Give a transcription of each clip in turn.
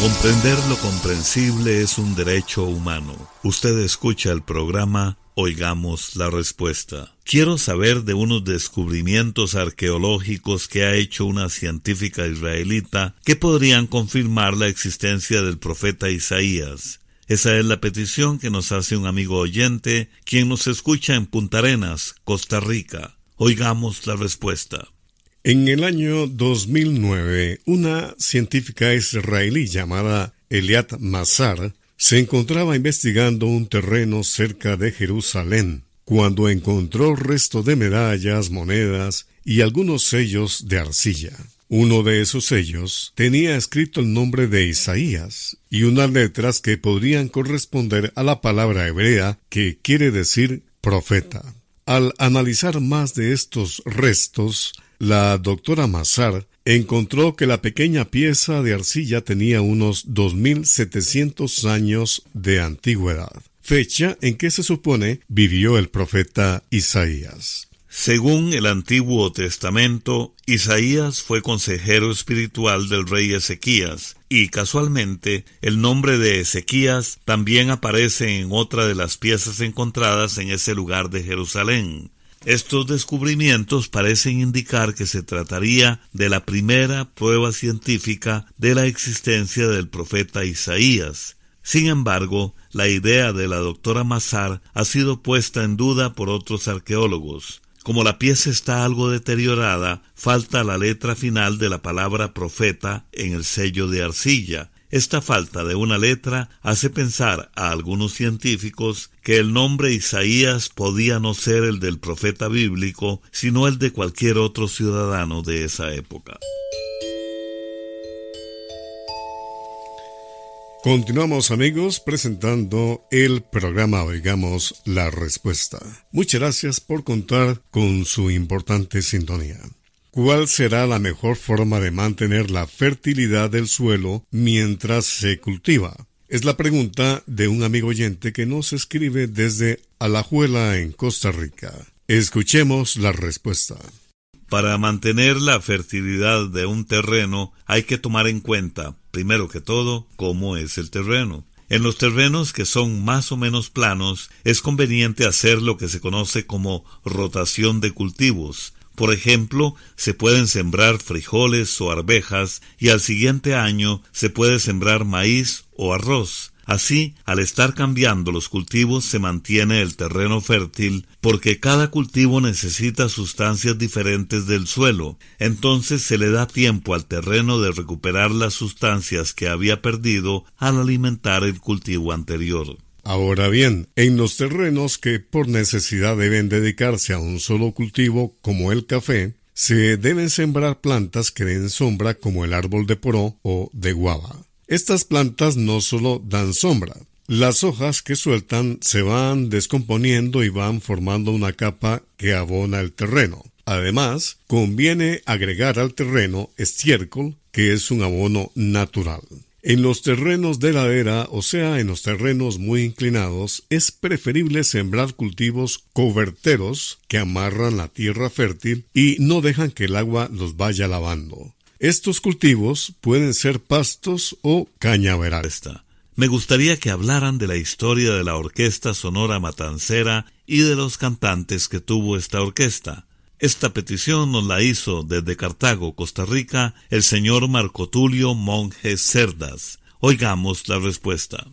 Comprender lo comprensible es un derecho humano. Usted escucha el programa Oigamos la Respuesta. Quiero saber de unos descubrimientos arqueológicos que ha hecho una científica israelita que podrían confirmar la existencia del profeta Isaías. Esa es la petición que nos hace un amigo oyente, quien nos escucha en Punta Arenas, Costa Rica. Oigamos la respuesta. En el año 2009, una científica israelí llamada Eliat Mazar se encontraba investigando un terreno cerca de Jerusalén, cuando encontró restos de medallas, monedas y algunos sellos de arcilla. Uno de esos sellos tenía escrito el nombre de Isaías y unas letras que podrían corresponder a la palabra hebrea que quiere decir profeta. Al analizar más de estos restos, la doctora Mazar encontró que la pequeña pieza de arcilla tenía unos 2700 años de antigüedad, fecha en que se supone vivió el profeta Isaías. Según el Antiguo Testamento, Isaías fue consejero espiritual del rey Ezequías, y casualmente el nombre de Ezequías también aparece en otra de las piezas encontradas en ese lugar de Jerusalén. Estos descubrimientos parecen indicar que se trataría de la primera prueba científica de la existencia del profeta Isaías. Sin embargo, la idea de la doctora Mazar ha sido puesta en duda por otros arqueólogos. Como la pieza está algo deteriorada, falta la letra final de la palabra profeta en el sello de arcilla. Esta falta de una letra hace pensar a algunos científicos que el nombre Isaías podía no ser el del profeta bíblico, sino el de cualquier otro ciudadano de esa época. Continuamos, amigos, presentando el programa Oigamos la Respuesta. Muchas gracias por contar con su importante sintonía. ¿Cuál será la mejor forma de mantener la fertilidad del suelo mientras se cultiva? Es la pregunta de un amigo oyente que nos escribe desde Alajuela, en Costa Rica. Escuchemos la respuesta. Para mantener la fertilidad de un terreno hay que tomar en cuenta, primero que todo, cómo es el terreno. En los terrenos que son más o menos planos, es conveniente hacer lo que se conoce como rotación de cultivos. Por ejemplo, se pueden sembrar frijoles o arvejas y al siguiente año se puede sembrar maíz o arroz. Así, al estar cambiando los cultivos se mantiene el terreno fértil porque cada cultivo necesita sustancias diferentes del suelo. Entonces se le da tiempo al terreno de recuperar las sustancias que había perdido al alimentar el cultivo anterior. Ahora bien, en los terrenos que por necesidad deben dedicarse a un solo cultivo, como el café, se deben sembrar plantas que den sombra como el árbol de poró o de guava. Estas plantas no solo dan sombra, las hojas que sueltan se van descomponiendo y van formando una capa que abona el terreno. Además, conviene agregar al terreno estiércol, que es un abono natural. En los terrenos de ladera, o sea, en los terrenos muy inclinados, es preferible sembrar cultivos coberteros que amarran la tierra fértil y no dejan que el agua los vaya lavando. Estos cultivos pueden ser pastos o cañaveral. Me gustaría que hablaran de la historia de la Orquesta Sonora Matancera y de los cantantes que tuvo esta orquesta. Esta petición nos la hizo desde Cartago, Costa Rica, el señor Marco Tulio Monge Cerdas. Oigamos la respuesta.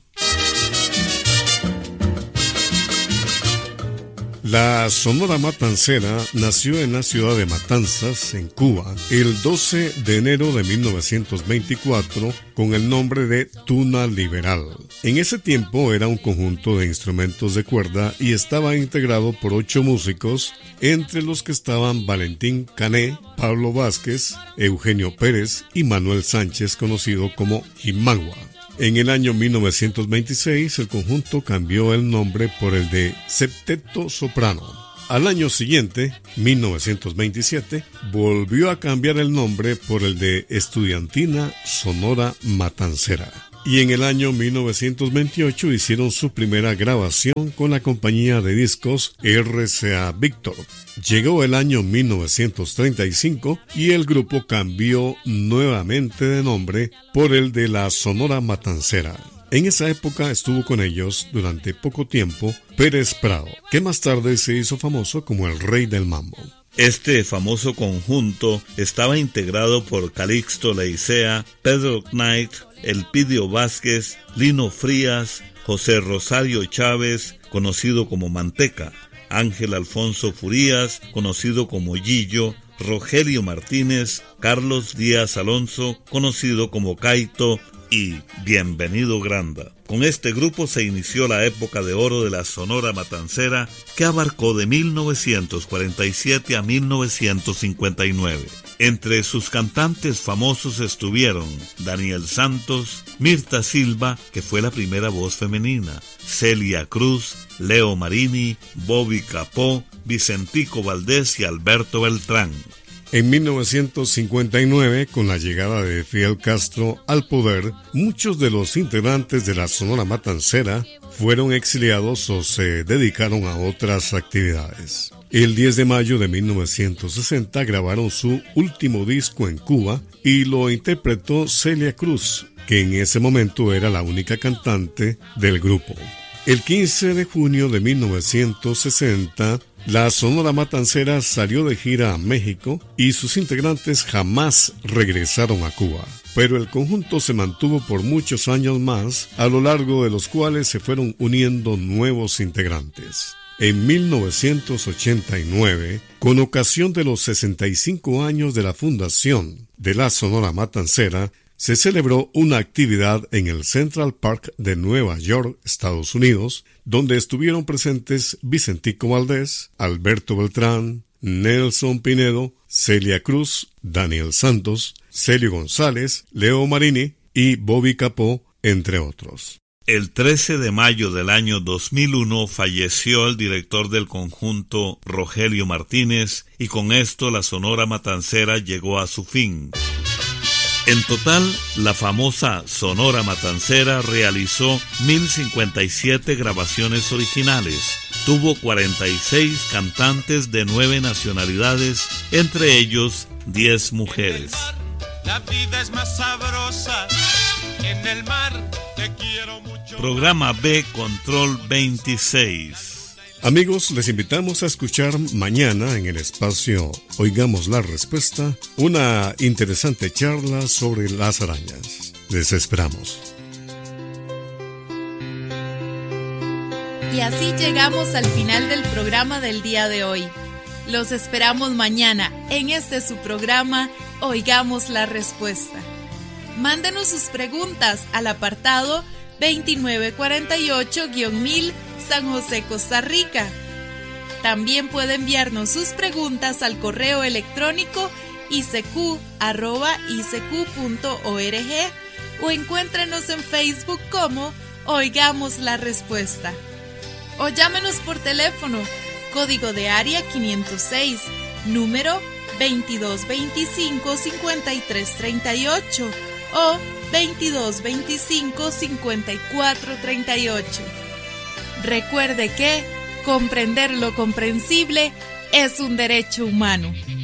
La Sonora Matancera nació en la ciudad de Matanzas, en Cuba, el 12 de enero de 1924 con el nombre de Tuna Liberal. En ese tiempo era un conjunto de instrumentos de cuerda y estaba integrado por 8 músicos, entre los que estaban Valentín Cané, Pablo Vázquez, Eugenio Pérez y Manuel Sánchez, conocido como Jimagua. En el año 1926, el conjunto cambió el nombre por el de Septeto Soprano. Al año siguiente, 1927, volvió a cambiar el nombre por el de Estudiantina Sonora Matancera. y en el año 1928 hicieron su primera grabación con la compañía de discos RCA Victor. Llegó el año 1935 y el grupo cambió nuevamente de nombre por el de la Sonora Matancera. En esa época estuvo con ellos durante poco tiempo Pérez Prado, que más tarde se hizo famoso como el Rey del Mambo. Este famoso conjunto estaba integrado por Calixto Leicea, Pedro Knight, Elpidio Vázquez, Lino Frías, José Rosario Chávez, conocido como Manteca, Ángel Alfonso Furías, conocido como Gillo, Rogelio Martínez, Carlos Díaz Alonso, conocido como Caito, y Bienvenido Granda. Con este grupo se inició la época de oro de la Sonora Matancera, que abarcó de 1947 a 1959. Entre sus cantantes famosos estuvieron Daniel Santos, Mirta Silva, que fue la primera voz femenina, Celia Cruz, Leo Marini, Bobby Capó, Vicentico Valdés y Alberto Beltrán. En 1959, con la llegada de Fidel Castro al poder, muchos de los integrantes de la Sonora Matancera fueron exiliados o se dedicaron a otras actividades. El 10 de mayo de 1960 grabaron su último disco en Cuba y lo interpretó Celia Cruz, que en ese momento era la única cantante del grupo. El 15 de junio de 1960, la Sonora Matancera salió de gira a México y sus integrantes jamás regresaron a Cuba. Pero el conjunto se mantuvo por muchos años más, a lo largo de los cuales se fueron uniendo nuevos integrantes. En 1989, con ocasión de los 65 años de la fundación de la Sonora Matancera, se celebró una actividad en el Central Park de Nueva York, Estados Unidos, donde estuvieron presentes Vicentico Valdés, Alberto Beltrán, Nelson Pinedo, Celia Cruz, Daniel Santos, Celio González, Leo Marini y Bobby Capó, entre otros. El 13 de mayo del año 2001 falleció el director del conjunto, Rogelio Martínez, y con esto la Sonora Matancera llegó a su fin. En total, la famosa Sonora Matancera realizó 1057 grabaciones originales. Tuvo 46 cantantes de 9 nacionalidades, entre ellos 10 mujeres. La vida es más sabrosa en el mar, te quiero mucho. Programa B, Control 26. Amigos, les invitamos a escuchar mañana en el espacio Oigamos la Respuesta una interesante charla sobre las arañas. Les esperamos. Y así llegamos al final del programa del día de hoy. Los esperamos mañana en este su programa Oigamos la Respuesta. Mándenos sus preguntas al apartado 2948-1000 San José, Costa Rica. También puede enviarnos sus preguntas al correo electrónico icq@icq.org o encuéntrenos en Facebook como Oigamos la Respuesta. O llámenos por teléfono, código de área 506, número 2225-5338 o 2225-5438. Recuerde que comprender lo comprensible es un derecho humano.